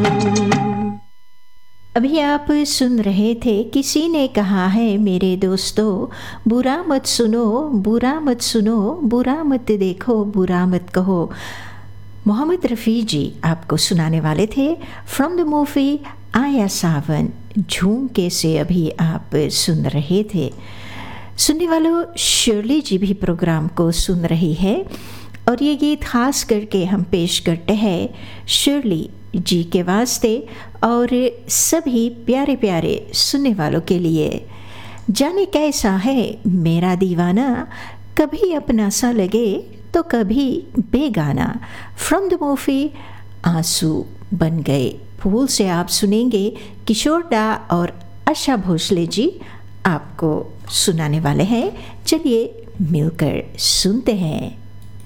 अभी आप सुन रहे थे किसी ने कहा है मेरे दोस्तों, बुरा मत सुनो, बुरा मत सुनो, बुरा मत देखो, बुरा मत कहो। मोहम्मद रफ़ी जी आपको सुनाने वाले थे फ्रॉम द मूवी आया सावन, झूमके से अभी आप सुन रहे थे। सुनने वालों, शर्ली जी भी प्रोग्राम को सुन रही है और ये गीत खास करके हम पेश करते हैं शर्ली जी के वास्ते और सभी प्यारे प्यारे सुनने वालों के लिए। जाने कैसा है मेरा दीवाना, कभी अपना सा लगे तो कभी बेगाना। फ्रॉम द मूवी आंसू बन गए फूल से आप सुनेंगे किशोर दा और आशा भोसले जी आपको सुनाने वाले हैं। चलिए मिलकर सुनते हैं।